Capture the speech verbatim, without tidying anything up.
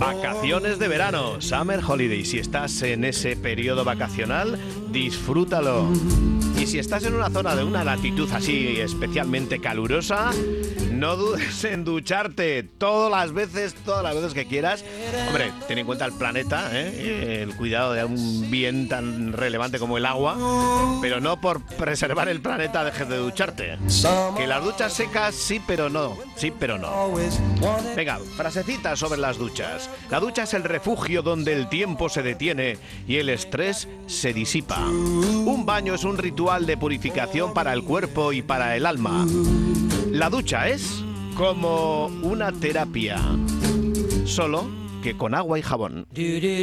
Vacaciones de verano, Summer Holiday. Si estás en ese periodo vacacional, disfrútalo. Y si estás en una zona de una latitud así especialmente calurosa, no dudes en ducharte todas las veces, todas las veces que quieras. Hombre, ten en cuenta el planeta, ¿eh? El cuidado de un bien tan relevante como el agua, pero no por preservar el planeta dejes de ducharte. Que las duchas secas sí, pero no, sí, pero no. Venga, frasecita sobre las duchas. La ducha es el refugio donde el tiempo se detiene y el estrés se disipa. Un baño es un ritual de purificación para el cuerpo y para el alma. La ducha es como una terapia, solo que con agua y jabón.